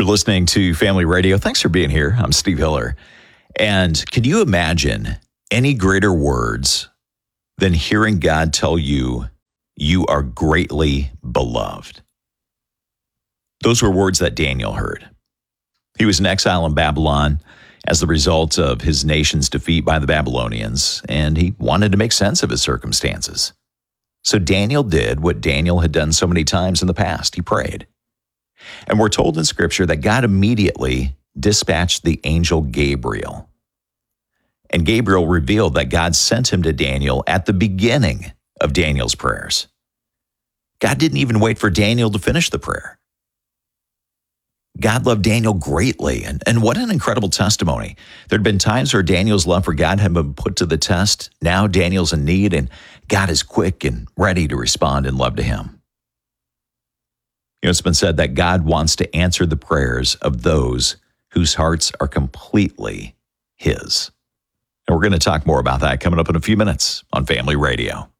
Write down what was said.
You're listening to Family Radio. Thanks for being here. I'm Steve Hiller. And can you imagine any greater words than hearing God tell you, you are greatly beloved? Those were words that Daniel heard. He was in exile in Babylon as the result of his nation's defeat by the Babylonians, and he wanted to make sense of his circumstances. So Daniel did what Daniel had done so many times in the past. He prayed. And we're told in Scripture that God immediately dispatched the angel Gabriel. And Gabriel revealed that God sent him to Daniel at the beginning of Daniel's prayers. God didn't even wait for Daniel to finish the prayer. God loved Daniel greatly, and what an incredible testimony. There had been times where Daniel's love for God had been put to the test. Now Daniel's in need, and God is quick and ready to respond in love to him. It's been said that God wants to answer the prayers of those whose hearts are completely His. And we're going to talk more about that coming up in a few minutes on Family Radio.